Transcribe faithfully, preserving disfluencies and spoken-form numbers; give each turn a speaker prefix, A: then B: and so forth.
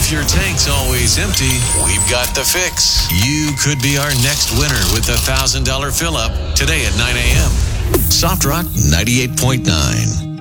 A: If your tank's always empty, we've got the fix. You could be our next winner with a one thousand dollars fill-up today at nine a.m. Soft Rock ninety-eight point nine.